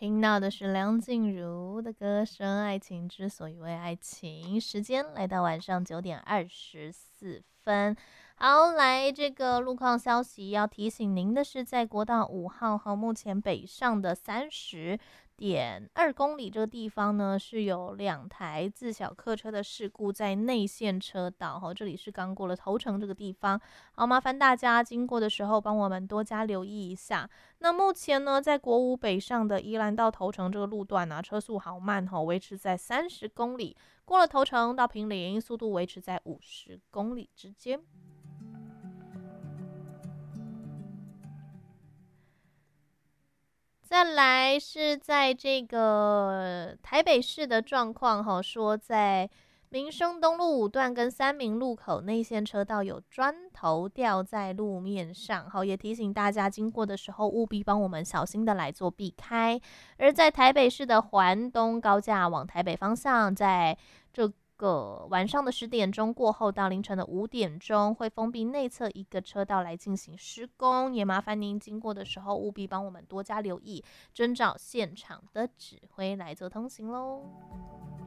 听到的是梁静茹的歌声《爱情之所以为爱情》，时间来到晚上9点24分。好，来这个路况消息要提醒您的是，在国道5号目前北上的30.2公里这个地方呢，是有2台自小客车的事故在内线车道，这里是刚过了头城这个地方，好，麻烦大家经过的时候帮我们多加留意一下。那目前呢，在国五北上的宜兰到头城这个路段呢，车速好慢维持在30公里，过了头城到坪林，速度维持在50公里之间。再来是在这个台北市的状况，说在民生东路5段跟三民路口内线车道有砖头掉在路面上，也提醒大家经过的时候务必帮我们小心的来做避开。而在台北市的环东高架往台北方向，在这个晚上的10点钟过后到凌晨的5点钟，会封闭内侧一个车道来进行施工，也麻烦您经过的时候务必帮我们多加留意，遵照现场的指挥来做通行咯。